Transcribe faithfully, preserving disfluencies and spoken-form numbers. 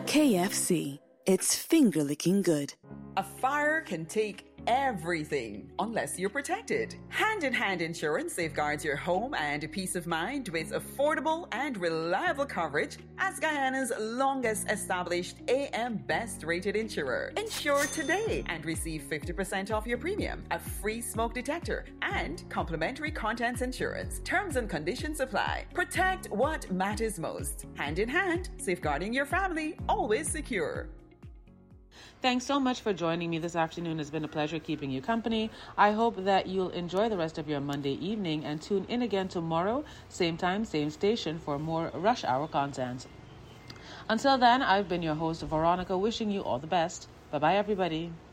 K F C. It's finger-licking good. A fire can take everything unless you're protected. Hand-in-Hand Insurance safeguards your home and peace of mind with affordable and reliable coverage as Guyana's longest established A M Best rated insurer. Insure today and receive fifty percent off your premium, a free smoke detector, and complimentary contents insurance. Terms and conditions apply. Protect what matters most. Hand in hand, safeguarding your family, always secure. Thanks so much for joining me this afternoon. It's been a pleasure keeping you company. I hope that you'll enjoy the rest of your Monday evening and tune in again tomorrow, same time, same station for more Rush Hour content. Until then, I've been your host, Veronica, wishing you all the best. Bye-bye, everybody.